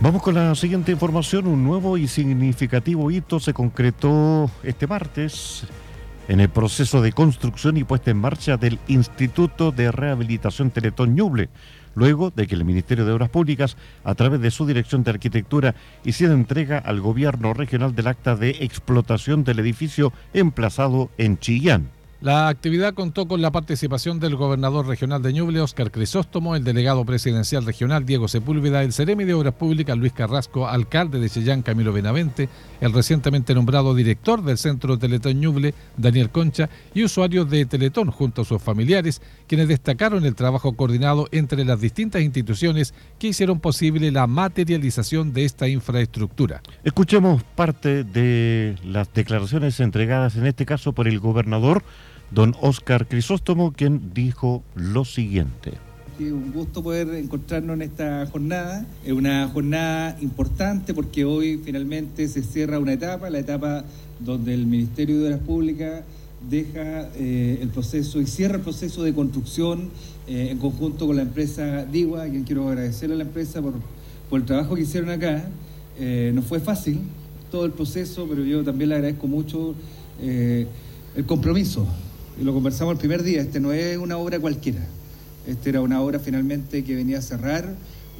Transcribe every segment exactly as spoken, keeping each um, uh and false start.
Vamos con la siguiente información. Un nuevo y significativo hito se concretó este martes en el proceso de construcción y puesta en marcha del Instituto de Rehabilitación Teletón Ñuble, luego de que el Ministerio de Obras Públicas, a través de su Dirección de Arquitectura, hiciera entrega al gobierno regional del acta de explotación del edificio emplazado en Chillán. La actividad contó con la participación del gobernador regional de Ñuble, Óscar Crisóstomo, el delegado presidencial regional, Diego Sepúlveda, el seremi de Obras Públicas, Luis Carrasco, alcalde de Chillán, Camilo Benavente, el recientemente nombrado director del Centro Teletón Ñuble, Daniel Concha, y usuarios de Teletón junto a sus familiares, quienes destacaron el trabajo coordinado entre las distintas instituciones que hicieron posible la materialización de esta infraestructura. Escuchemos parte de las declaraciones entregadas en este caso por el gobernador, don Óscar Crisóstomo, quien dijo lo siguiente. Es un gusto poder encontrarnos en esta jornada. Es una jornada importante porque hoy finalmente se cierra una etapa, la etapa donde el Ministerio de Obras Públicas deja eh, el proceso y cierra el proceso de construcción eh, en conjunto con la empresa DIWA, a quien quiero agradecerle a la empresa por, por el trabajo que hicieron acá. Eh, no fue fácil todo el proceso, pero yo también le agradezco mucho eh, el compromiso. Y lo conversamos el primer día, este no es una obra cualquiera, este era una obra finalmente que venía a cerrar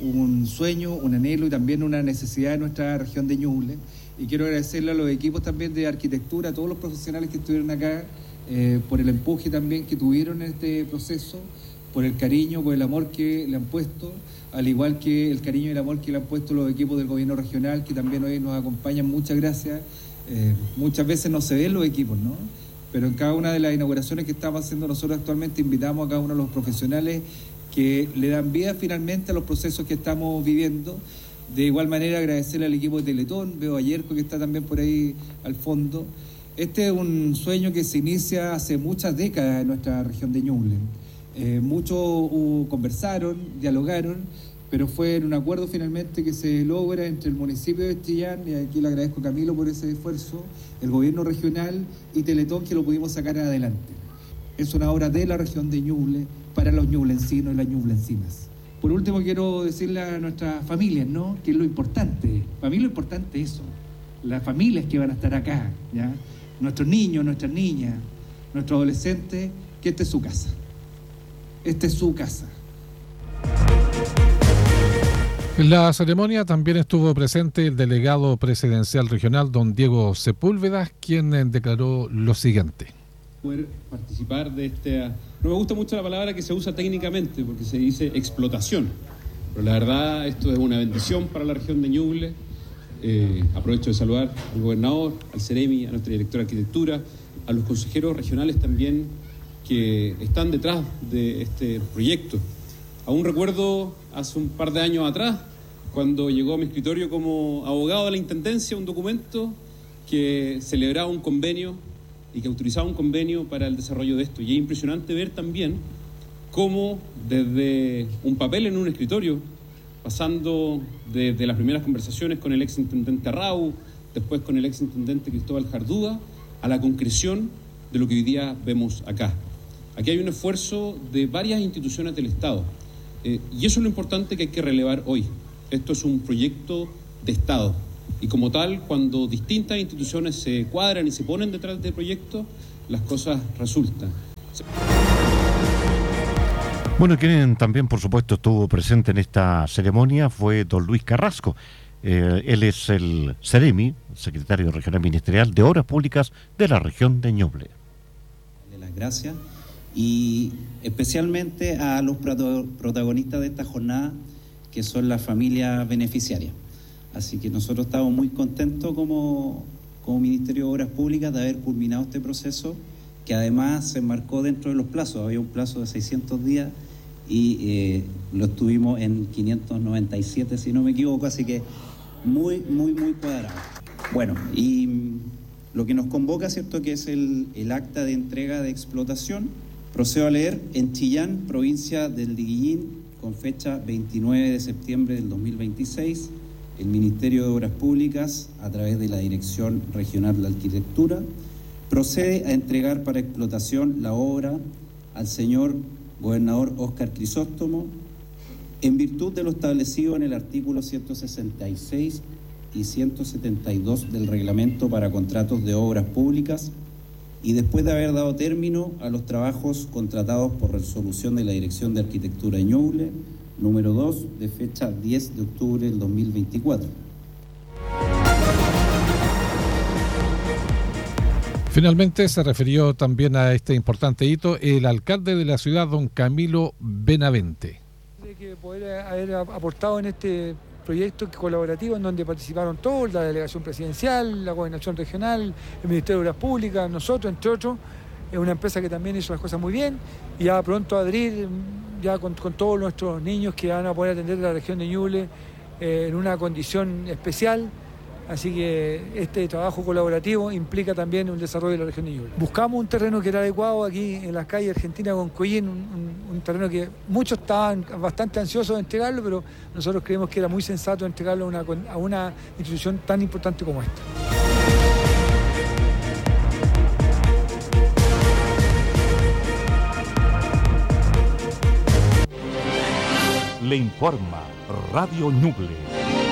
un sueño, un anhelo y también una necesidad de nuestra región de Ñuble. Y quiero agradecerle a los equipos también de arquitectura, a todos los profesionales que estuvieron acá, eh, por el empuje también que tuvieron en este proceso, por el cariño, por el amor que le han puesto, al igual que el cariño y el amor que le han puesto los equipos del gobierno regional, que también hoy nos acompañan. Muchas gracias. Eh, muchas veces no se ven los equipos, ¿no? Pero en cada una de las inauguraciones que estamos haciendo nosotros actualmente invitamos a cada uno de los profesionales que le dan vida finalmente a los procesos que estamos viviendo. De igual manera agradecerle al equipo de Teletón, veo a Yerko que está también por ahí al fondo. Este es un sueño que se inicia hace muchas décadas en nuestra región de Ñuble. Eh, muchos uh, conversaron, dialogaron, pero fue en un acuerdo finalmente que se logra entre el municipio de Chillán, y aquí le agradezco a Camilo por ese esfuerzo, el gobierno regional y Teletón, que lo pudimos sacar adelante. Es una obra de la región de Ñuble para los ñublencinos y las ñublencinas. Por último, quiero decirle a nuestras familias, ¿no?, que es lo importante. Para mí lo importante es eso, las familias que van a estar acá, ¿ya? Nuestros niños, nuestras niñas, nuestros adolescentes, que esta es su casa. Esta es su casa. En la ceremonia también estuvo presente el delegado presidencial regional, don Diego Sepúlveda, quien declaró lo siguiente. Poder participar de este... No me gusta mucho la palabra que se usa técnicamente, porque se dice explotación, pero la verdad esto es una bendición para la región de Ñuble. Eh, aprovecho de saludar al gobernador, al seremi, a nuestra directora de arquitectura, a los consejeros regionales también que están detrás de este proyecto. Aún recuerdo hace un par de años atrás, cuando llegó a mi escritorio como abogado de la Intendencia un documento que celebraba un convenio y que autorizaba un convenio para el desarrollo de esto. Y es impresionante ver también cómo desde un papel en un escritorio, pasando desde las primeras conversaciones con el exintendente Arrau, después con el exintendente Cristóbal Jardúa, a la concreción de lo que hoy día vemos acá. Aquí hay un esfuerzo de varias instituciones del Estado. Eh, y eso es lo importante que hay que relevar hoy. Esto es un proyecto de Estado. Y como tal, cuando distintas instituciones se cuadran y se ponen detrás del proyecto, las cosas resultan. Bueno, quien también, por supuesto, estuvo presente en esta ceremonia fue don Luis Carrasco. Eh, él es el seremi, secretario regional ministerial de Obras Públicas de la región de Ñuble. Las gracias. Y especialmente a los protagonistas de esta jornada, que son las familias beneficiarias. Así que nosotros estamos muy contentos como, como Ministerio de Obras Públicas de haber culminado este proceso, que además se enmarcó dentro de los plazos. Había un plazo de seiscientos días y eh, lo estuvimos en quinientos noventa y siete, si no me equivoco, así que muy, muy, muy cuadrado. Bueno, y lo que nos convoca, ¿cierto?, que es el, el acta de entrega de explotación. Procedo a leer: en Chillán, provincia del Diguillín, con fecha veintinueve de septiembre del dos mil veintiséis, el Ministerio de Obras Públicas, a través de la Dirección Regional de Arquitectura, procede a entregar para explotación la obra al señor gobernador Óscar Crisóstomo, En virtud de lo establecido en el artículo ciento sesenta y seis y ciento setenta y dos del Reglamento para Contratos de Obras Públicas, y después de haber dado término a los trabajos contratados por resolución de la Dirección de Arquitectura de Ñuble, número dos, de fecha diez de octubre del dos mil veinticuatro. Finalmente se refirió también a este importante hito el alcalde de la ciudad, don Camilo Benavente. De que poder haber aportado en este proyecto colaborativo en donde participaron todos, la delegación presidencial, la gobernación regional, el Ministerio de Obras Públicas, nosotros, entre otros. Es una empresa que también hizo las cosas muy bien y ya pronto abrir ya con, con todos nuestros niños que van a poder atender la región de Ñuble eh, en una condición especial. Así que este trabajo colaborativo implica también un desarrollo de la región de Ñuble. Buscamos un terreno que era adecuado aquí en las calles Argentina con Coyín, un, un, un terreno que muchos estaban bastante ansiosos de entregarlo, pero nosotros creemos que era muy sensato entregarlo a una, a una institución tan importante como esta. Le informa Radio Ñuble.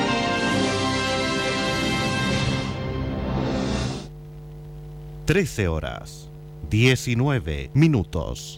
trece horas, diecinueve minutos.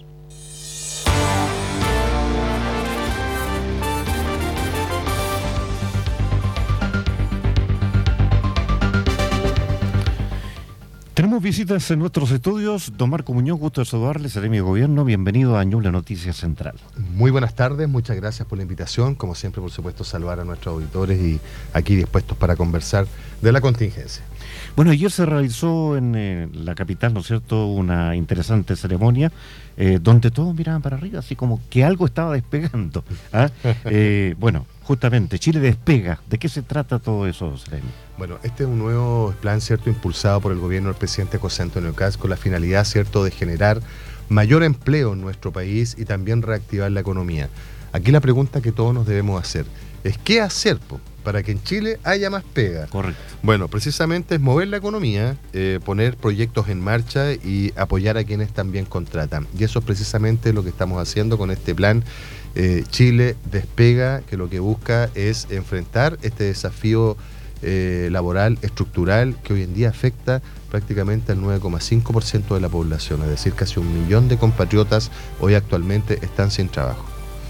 Tenemos visitas en nuestros estudios. Don Marco Muñoz, gusto de saludarle, seremi de Gobierno. Bienvenido a Ñuble Noticias Central. Muy buenas tardes, muchas gracias por la invitación. Como siempre, por supuesto, saludar a nuestros auditores y aquí dispuestos para conversar de la contingencia. Bueno, ayer se realizó en eh, la capital, ¿no es cierto?, una interesante ceremonia eh, donde todos miraban para arriba, así como que algo estaba despegando. ¿Ah? eh, bueno, justamente, Chile despega. ¿De qué se trata todo eso, Seremi? Bueno, este es un nuevo plan, ¿cierto?, impulsado por el gobierno del presidente José Antonio Kast, con la finalidad, ¿cierto?, de generar mayor empleo en nuestro país y también reactivar la economía. Aquí la pregunta que todos nos debemos hacer es ¿qué hacer po, para que en Chile haya más pega? Correcto. Bueno, precisamente es mover la economía, eh, poner proyectos en marcha y apoyar a quienes también contratan. Y eso es precisamente lo que estamos haciendo con este plan eh, Chile Despega, que lo que busca es enfrentar este desafío eh, laboral, estructural, que hoy en día afecta prácticamente al nueve coma cinco por ciento de la población, es decir, casi un millón de compatriotas hoy actualmente están sin trabajo.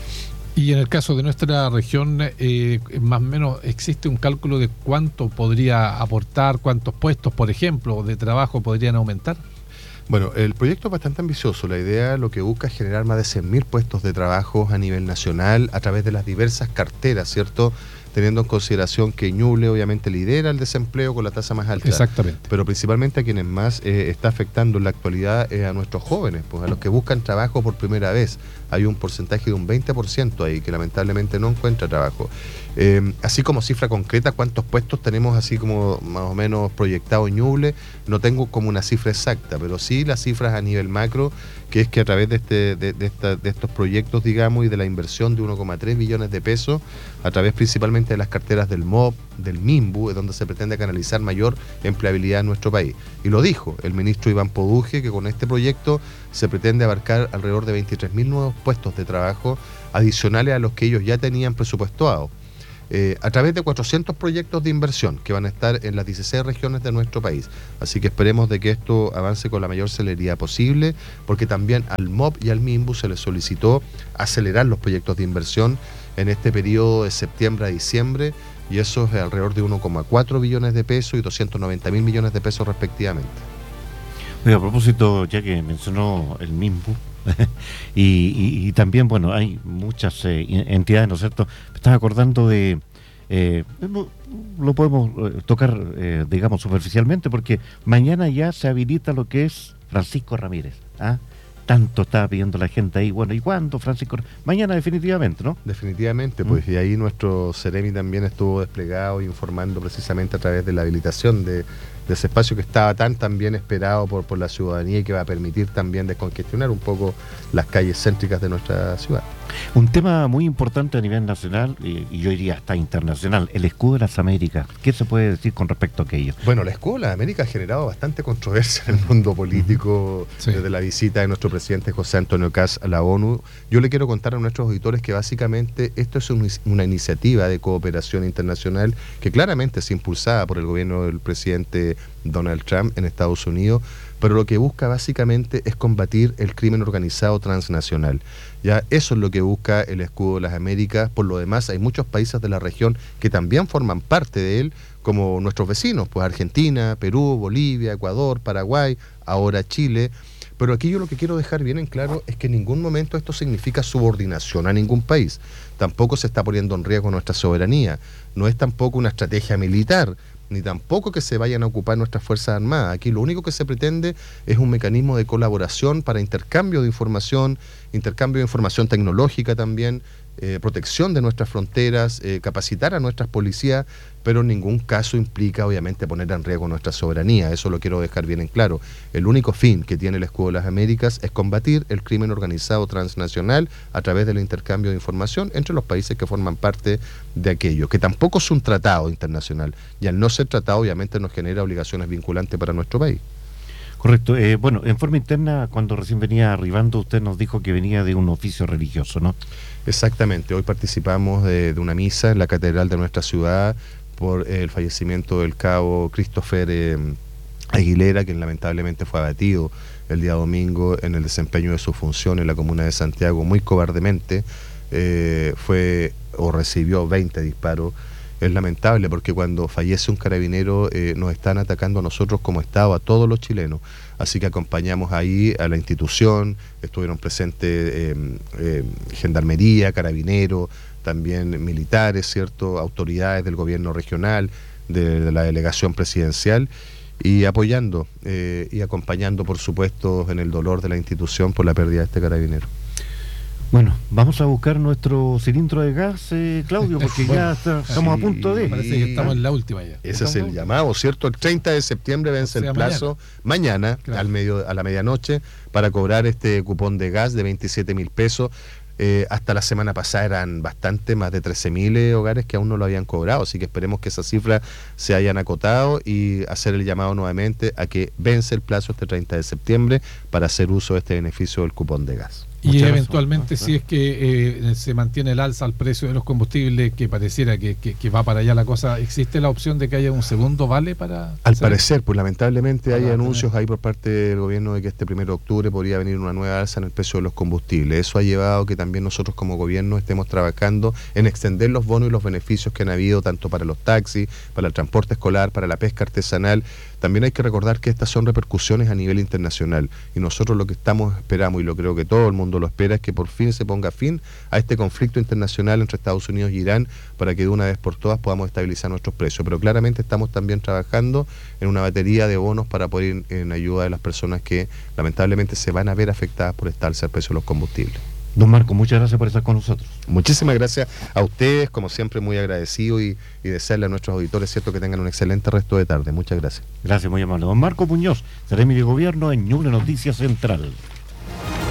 Y en el caso de nuestra región, eh, más o menos existe un cálculo de cuánto podría aportar, cuántos puestos, por ejemplo, de trabajo podrían aumentar. Bueno, el proyecto es bastante ambicioso. La idea lo que busca es generar más de cien mil puestos de trabajo a nivel nacional a través de las diversas carteras, ¿cierto?, teniendo en consideración que Ñuble obviamente lidera el desempleo con la tasa más alta. Exactamente. Pero principalmente a quienes más eh, está afectando en la actualidad es a nuestros jóvenes, pues a los que buscan trabajo por primera vez. Hay un porcentaje de un veinte por ciento ahí que lamentablemente no encuentra trabajo. Eh, así como cifra concreta, cuántos puestos tenemos así como más o menos proyectado en Ñuble, no tengo como una cifra exacta, pero sí las cifras a nivel macro, que es que a través de, este, de, de, esta, de estos proyectos, digamos, y de la inversión de uno coma tres billones de pesos, a través principalmente de las carteras del M O B, del MIMBU, es donde se pretende canalizar mayor empleabilidad en nuestro país. Y lo dijo el ministro Iván Poduje, que con este proyecto se pretende abarcar alrededor de veintitrés mil nuevos puestos de trabajo adicionales a los que ellos ya tenían presupuestados. Eh, a través de cuatrocientos proyectos de inversión que van a estar en las dieciséis regiones de nuestro país. Así que esperemos de que esto avance con la mayor celeridad posible, porque también al M O B y al MIMBU se les solicitó acelerar los proyectos de inversión en este periodo de septiembre a diciembre, y eso es alrededor de uno coma cuatro billones de pesos y doscientos noventa mil millones de pesos respectivamente. Oye, a propósito, ya que mencionó el MIMBU, y, y, y también, bueno, hay muchas eh, entidades, ¿no es cierto? Me estaba acordando de, eh, lo, lo podemos eh, tocar, eh, digamos, superficialmente, porque mañana ya se habilita lo que es Francisco Ramírez. ¿Ah? Tanto estaba pidiendo la gente ahí. Bueno, ¿y cuándo, Francisco? Mañana definitivamente, ¿no? Definitivamente, pues, mm. y ahí nuestro Seremi también estuvo desplegado informando precisamente a través de la habilitación de de ese espacio que estaba tan también esperado por, por la ciudadanía y que va a permitir también descongestionar un poco las calles céntricas de nuestra ciudad. Un tema muy importante a nivel nacional y, y yo diría hasta internacional, el escudo de las Américas. ¿Qué se puede decir con respecto a aquello? Bueno, el escudo de las Américas ha generado bastante controversia en el mundo político sí. desde la visita de nuestro presidente José Antonio Kast a la ONU. Yo le quiero contar a nuestros auditores que básicamente esto es un, una iniciativa de cooperación internacional que claramente es impulsada por el gobierno del presidente Donald Trump en Estados Unidos, pero lo que busca básicamente es combatir el crimen organizado transnacional. Ya eso es lo que busca el escudo de las Américas. Por lo demás, hay muchos países de la región que también forman parte de él, como nuestros vecinos, pues Argentina, Perú, Bolivia, Ecuador, Paraguay, ahora Chile. Pero aquí yo lo que quiero dejar bien en claro es que en ningún momento esto significa subordinación a ningún país. Tampoco se está poniendo en riesgo nuestra soberanía. No es tampoco una estrategia militar, ni tampoco que se vayan a ocupar nuestras Fuerzas Armadas. Aquí lo único que se pretende es un mecanismo de colaboración para intercambio de información, intercambio de información tecnológica también, eh, protección de nuestras fronteras, eh, capacitar a nuestras policías, pero en ningún caso implica obviamente poner en riesgo nuestra soberanía. Eso lo quiero dejar bien en claro. El único fin que tiene el escudo de las Américas es combatir el crimen organizado transnacional a través del intercambio de información entre los países que forman parte de aquello, que tampoco es un tratado internacional, y al no ser tratado obviamente nos genera obligaciones vinculantes para nuestro país. Correcto. Eh, bueno, en forma interna, cuando recién venía arribando, usted nos dijo que venía de un oficio religioso, ¿no? Exactamente. Hoy participamos de, de una misa en la catedral de nuestra ciudad por el fallecimiento del cabo Christopher eh, Aguilera, quien lamentablemente fue abatido el día domingo en el desempeño de su función en la comuna de Santiago, muy cobardemente. Eh, fue o recibió veinte disparos. Es lamentable porque cuando fallece un carabinero eh, nos están atacando a nosotros como Estado, a todos los chilenos. Así que acompañamos ahí a la institución, estuvieron presentes eh, eh, gendarmería, carabineros, también militares, ¿cierto? Autoridades del gobierno regional, de, de la delegación presidencial, y apoyando eh, y acompañando, por supuesto, en el dolor de la institución por la pérdida de este carabinero. Bueno, vamos a buscar nuestro cilindro de gas, eh, Claudio, porque bueno, ya está, estamos sí, a punto de... Parece que estamos en la última ya. Ese es el llamado, ¿cierto? El treinta de septiembre vence o sea, el plazo, mañana, mañana claro. al medio, a la medianoche, para cobrar este cupón de gas de veintisiete mil pesos. Eh, hasta la semana pasada eran bastante, más de trece mil eh, hogares que aún no lo habían cobrado, así que esperemos que esas cifras se hayan acotado y hacer el llamado nuevamente a que vence el plazo este treinta de septiembre para hacer uso de este beneficio del cupón de gas. Y Muchas eventualmente razón, ¿no? Si es que eh, se mantiene el alza al precio de los combustibles, que pareciera que, que, que va para allá la cosa, ¿existe la opción de que haya un segundo vale para...? Al hacer? Parecer, pues lamentablemente hay anuncios ahí por parte del gobierno de que este primero de octubre podría venir una nueva alza en el precio de los combustibles. Eso ha llevado a que también nosotros como gobierno estemos trabajando en extender los bonos y los beneficios que han habido tanto para los taxis, para el transporte escolar, para la pesca artesanal. También hay que recordar que estas son repercusiones a nivel internacional y nosotros lo que estamos esperamos, y lo creo que todo el mundo lo espera, es que por fin se ponga fin a este conflicto internacional entre Estados Unidos y Irán para que de una vez por todas podamos estabilizar nuestros precios. Pero claramente estamos también trabajando en una batería de bonos para poder ir en ayuda de las personas que lamentablemente se van a ver afectadas por esta alza del precio de los combustibles. Don Marco, muchas gracias por estar con nosotros. Muchísimas gracias a ustedes, como siempre muy agradecido y, y desearle a nuestros auditores, cierto, que tengan un excelente resto de tarde. Muchas gracias. Gracias, muy amable. Don Marco Muñoz, Seremi de Gobierno en Ñuble Noticias Central.